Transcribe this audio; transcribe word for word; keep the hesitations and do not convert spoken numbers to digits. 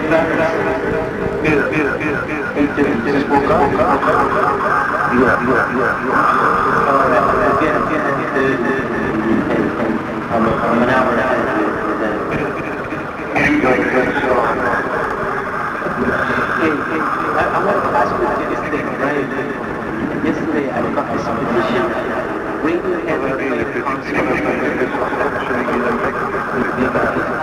just woke up. Yeah, yeah, yeah, yeah. Again, again, I'm an hour and a half. Hey, hey, I, I want to ask you yesterday, right? Yesterday I got this petition. Radio had a concert.